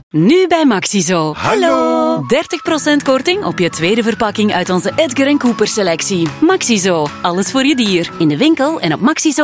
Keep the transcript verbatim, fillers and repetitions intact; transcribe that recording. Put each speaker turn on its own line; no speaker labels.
Nu bij Maxizo.
Hallo!
dertig procent korting op je tweede verpakking uit onze Edgar en Cooper selectie. Maxizo, alles voor je dier. In de winkel en op maxizo.